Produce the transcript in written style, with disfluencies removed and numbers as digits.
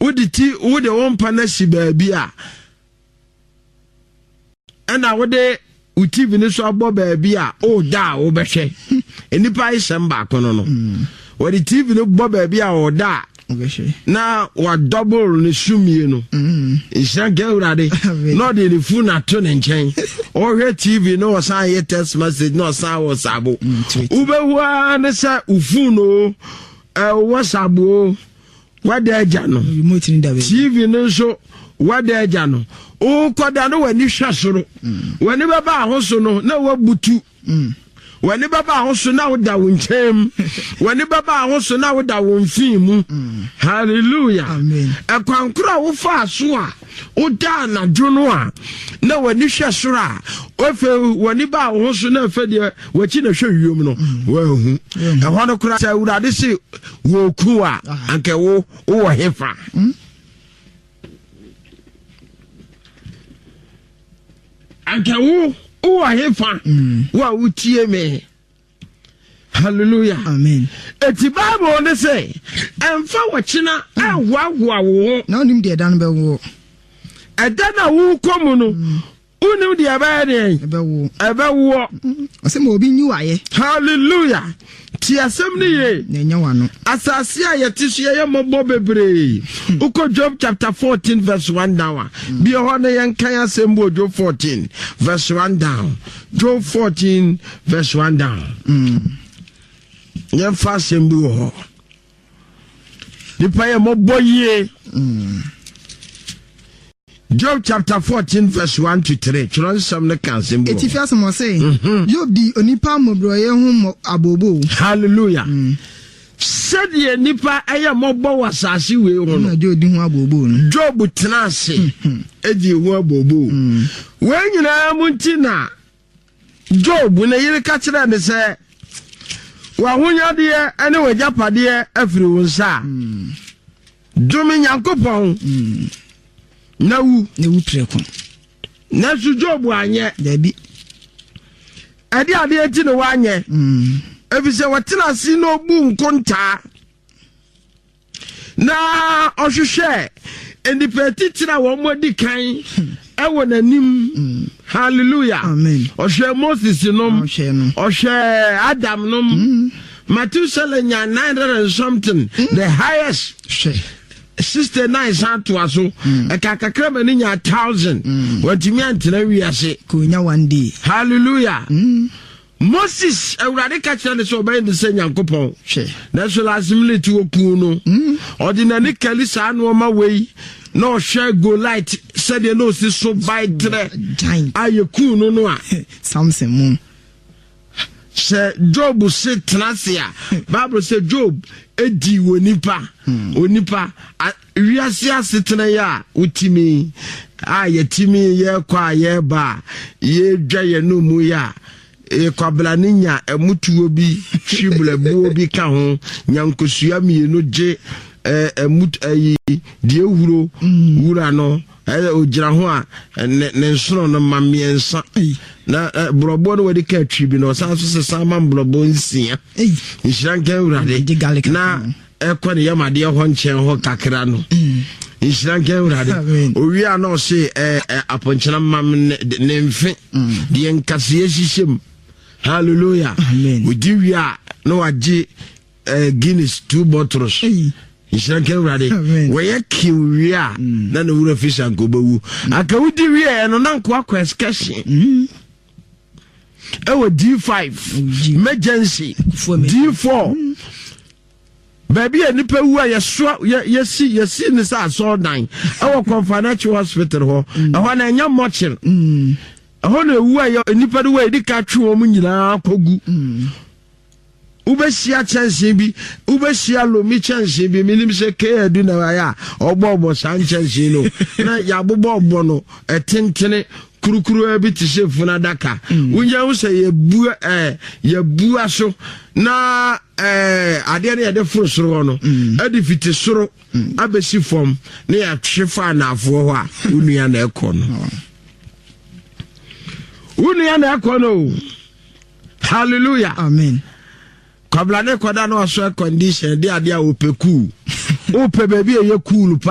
wode won panasi baabi a ana wode TV ne so abo baabi a o da wo behwe enipa isem ba kono no wode TV ne bo baabi a o da na wa double ne sumie no ishan geurade no de le fu na to ne nchen o hwe TV no san ye text message no san WhatsApp ubehua ne sa ufu no WhatsApp o wada aja no TV no so wada aja no o koda no wani hwasoro wani baba ahoso no na wabutu wani baba ahoso na woda wonchem wani baba ahoso na woda wonfimu hallelujah amen ekwankura wo fa so a oda na dwono a na wani hwasoro a ofe wani ba ahoso na fa de wachi na hwe wiom no wahu ehwa no kura sa urade se wo ku a anke wo hefa anke wo hefa wa utie me hallelujah amen eti bible ne say emfa wachina ahwaahwa wo na onim de dan be wo edana wo komu no unim de abade ebe wo asem obi nyu aye hallelujah ti asem ne ye na nya wano asase a yetisu ye mobo bebre uko Job chapter 14 verse 1 down bi ho na yen kan asem bo Job 14 verse 1 down Job 14 verse 1 down yen fa asem bi ho nipa ye mobo ye Job chapter 14 verse 1 to 3. Children some the cancel. It's if you say Job di onipa mobroye hu abobo. Hallelujah. Said ye nipa aya mobo wasasi we hu no. Job di hu abobo no. Job tenase edi hu abobo. We nyina muntina Job na yire ka kire ne se wa hunya de ene wajapade afiri wonsa. Dumi Nyankopon. Nawu preko na su Job anye dabi ade eti no wanye efise watena si no bu nkonta na ohwehwe endipeti tira wo modi kan ewo nanim hallelujah amen ohwe Moses nom ohwe Adam nom Matthew nya 900 and something the highest 69 santo aso ekakakrama ni nya 1000 watimi antena wiase ko nya one day hallelujah Moses awurade ka kire ne so obey ne se Nyankopon na so lazimle ti oku no ordinary kalisa no ma wei no share go light said no si so by tre ayeku no a Samson mu se Job se trasia Bible say Job edi wonipa onipa wiase asetena ya utimi yetimi ye kwa ye ba ye dwa ye no mu ya kwabla ninya emutuo bi hwibla buo bi ka ho nyankosua mienu je emut ayi die wuro wura no ogira ho a ne nsoro no mamiensa na brobo no wadi ka twi bi no sanso se sama brobo nsia nshranka urade na ekwane yamade ho nchen ho kakra no nshranka urade owi a no se aponchena mam ne mfe de nkase hihiem hallelujah udi wi a no waji Guinness 2 bottles Ishanke urade we kiwia na no wura fisha nkobawu aka wudi wi no na nko akwa excursion ewo D5 emergency D4 baby anipa wu a yesi ni sa so dan ewo Confinancial Hospital ho eho na enya mochil eho na wu a anipa do we dika twe o mu nyina kogu ubesia chance bi ubesia lomi chance bi minim se ke adu na ya obobo san chance no na ya bobo no etentene kurukuru abi ti se funa daka unya wo se ye bu aso na ade ne de furu soro no adi fiti soro abesi fom na ya hwefa na afo ho a unua na ekono hallelujah amen Kabla ne kwada no aso condition de ade a opeku ope baby e ye cool